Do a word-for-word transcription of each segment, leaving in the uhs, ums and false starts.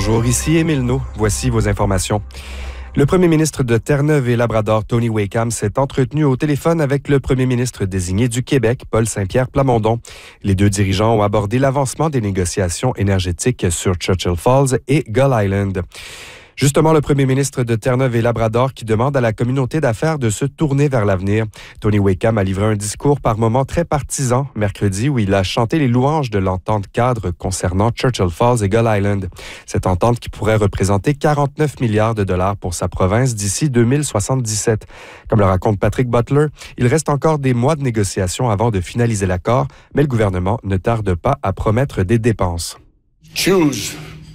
Bonjour, ici Émile Naud. Voici vos informations. Le premier ministre de Terre-Neuve et Labrador, Tony Wakeham, s'est entretenu au téléphone avec le premier ministre désigné du Québec, Paul Saint-Pierre Plamondon. Les deux dirigeants ont abordé l'avancement des négociations énergétiques sur Churchill Falls et Gull Island. Justement, le premier ministre de Terre-Neuve et Labrador qui demande à la communauté d'affaires de se tourner vers l'avenir. Tony Wakeham a livré un discours par moments très partisan mercredi où il a chanté les louanges de l'entente cadre concernant Churchill Falls et Gull Island. Cette entente qui pourrait représenter quarante-neuf milliards de dollars pour sa province d'ici deux mille soixante-dix-sept. Comme le raconte Patrick Butler, il reste encore des mois de négociations avant de finaliser l'accord, mais le gouvernement ne tarde pas à promettre des dépenses. Choose.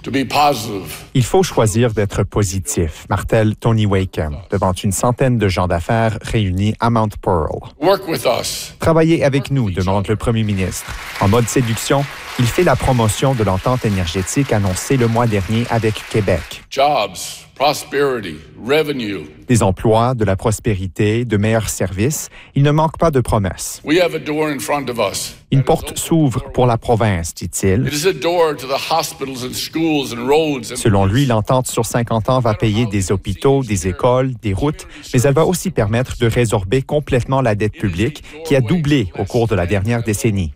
Il faut choisir d'être positif, martèle Tony Wakeham, devant une centaine de gens d'affaires réunis à Mount Pearl. Travaillez avec nous, demande le premier ministre. En mode séduction, il fait la promotion de l'entente énergétique annoncée le mois dernier avec Québec. Jobs, prosperity, revenue. Des emplois, de la prospérité, de meilleurs services, il ne manque pas de promesses. We have a door in front of us. Une porte s'ouvre pour la province, dit-il. It is a door to the hospitals and schools and roads. Selon lui, l'entente sur cinquante ans va payer des hôpitaux, des écoles, des routes, mais elle va aussi permettre de résorber complètement la dette publique qui a doublé au cours de la dernière décennie.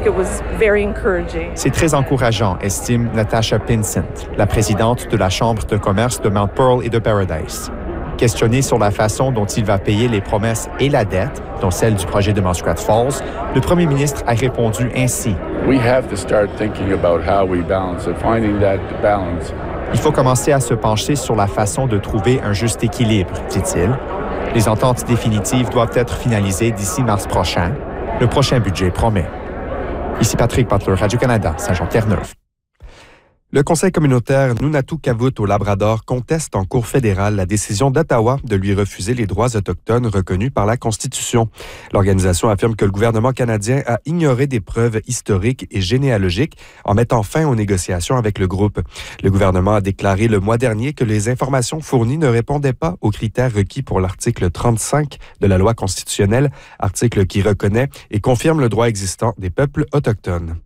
C'est très encourageant, estime Natasha Pinsent, la présidente de la Chambre de commerce de Mount Pearl et de Paradise. Questionné sur la façon dont il va payer les promesses et la dette, dont celle du projet de Muskrat Falls, le premier ministre a répondu ainsi. We have to start thinking about how we balance it, finding that balance. Il faut commencer à se pencher sur la façon de trouver un juste équilibre, dit-il. Les ententes définitives doivent être finalisées d'ici mars prochain. Le prochain budget promet. Ici Patrick Butler, Radio-Canada, Saint-Jean-Terre-Neuve. Le Conseil communautaire Nunatu-Kavut au Labrador conteste en Cour fédérale la décision d'Ottawa de lui refuser les droits autochtones reconnus par la Constitution. L'organisation affirme que le gouvernement canadien a ignoré des preuves historiques et généalogiques en mettant fin aux négociations avec le groupe. Le gouvernement a déclaré le mois dernier que les informations fournies ne répondaient pas aux critères requis pour l'article trente-cinq de la loi constitutionnelle, article qui reconnaît et confirme le droit existant des peuples autochtones.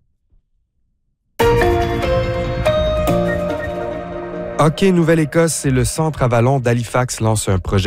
Hockey Nouvelle-Écosse et le Centre Avalon d'Halifax lancent un projet